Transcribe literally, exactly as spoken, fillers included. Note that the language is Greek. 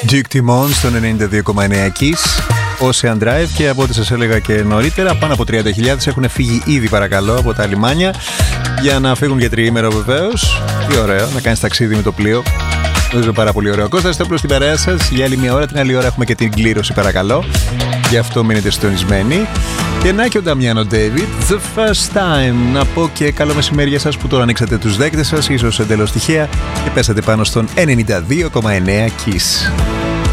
Duke Timon στον ενενήντα δύο κόμμα εννέα Kiss, Ocean Drive, και από ό,τι σας έλεγα και νωρίτερα, πάνω από τριάντα χιλιάδες έχουν φύγει ήδη, παρακαλώ, από τα λιμάνια για να φύγουν για τριήμερο βεβαίως. Τι ωραίο, να κάνεις ταξίδι με το πλοίο. Νομίζω πάρα πολύ ωραίο. Κώστας Στόπουλος στην παρέα σας για άλλη μια ώρα. Την άλλη ώρα έχουμε και την κλήρωση, παρακαλώ. Γι' αυτό μείνετε συντονισμένοι. Και να και ο Νταμιάνο Ντέιβιτ, The First Time. Να πω και καλό μεσημέρι για σας που τώρα ανοίξατε τους δέκτες σας, ίσως εντελώς τυχαία, και πέσατε πάνω στον ενενήντα δύο κόμμα εννέα Kiss.